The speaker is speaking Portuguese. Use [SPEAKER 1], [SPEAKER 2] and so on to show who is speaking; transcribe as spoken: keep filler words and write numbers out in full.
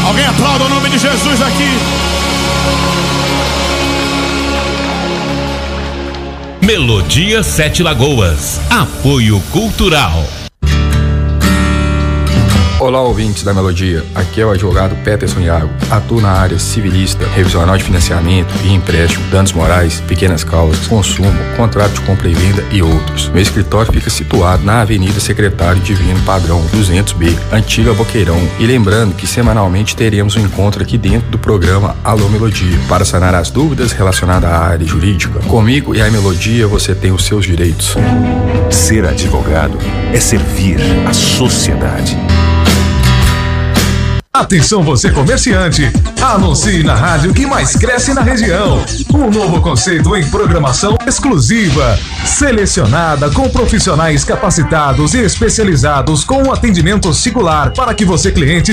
[SPEAKER 1] Alguém aplauda o nome de Jesus aqui.
[SPEAKER 2] Melodia Sete Lagoas. Apoio Cultural.
[SPEAKER 3] Olá, ouvintes da Melodia, aqui é o advogado Peterson Iago. Atuo na área civilista, revisional de financiamento e empréstimo, danos morais, pequenas causas, consumo, contrato de compra e venda e outros. Meu escritório fica situado na Avenida Secretário Divino Padrão duzentos B, Antiga Boqueirão. E lembrando que semanalmente teremos um encontro aqui dentro do programa Alô Melodia, para sanar as dúvidas relacionadas à área jurídica. Comigo e a Melodia você tem os seus direitos.
[SPEAKER 4] Ser advogado é servir a sociedade.
[SPEAKER 5] Atenção você comerciante, anuncie na rádio que mais cresce na região. Um novo conceito em programação exclusiva, selecionada com profissionais capacitados e especializados com um atendimento singular para que você cliente